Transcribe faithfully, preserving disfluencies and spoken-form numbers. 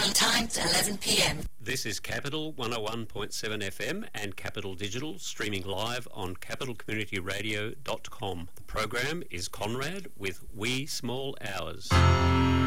Sometimes eleven p m. This is Capital one oh one point seven F M and Capital Digital, streaming live on capital community radio dot com. The program is Conrad with Wee Small Hours.